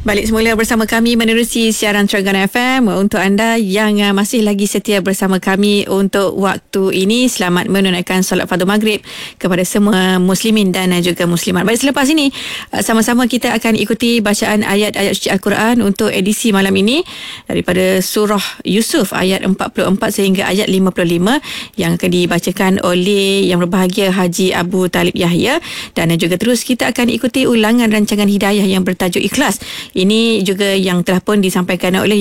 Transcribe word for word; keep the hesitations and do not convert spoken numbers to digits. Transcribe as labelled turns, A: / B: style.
A: Balik semula bersama kami menerusi siaran Terengganu F M. Untuk anda yang uh, masih lagi setia bersama kami untuk waktu ini, selamat menunaikan solat fardu maghrib kepada semua muslimin dan uh, juga muslimat. Baik, selepas ini uh, sama-sama kita akan ikuti bacaan ayat-ayat suci Al-Quran untuk edisi malam ini daripada surah Yusuf ayat empat puluh empat sehingga ayat lima puluh lima yang akan dibacakan oleh yang berbahagia Haji Abu Talib Yahya. Dan uh, juga terus kita akan ikuti ulangan rancangan hidayah yang bertajuk Ikhlas. Ini juga yang telah pun disampaikan oleh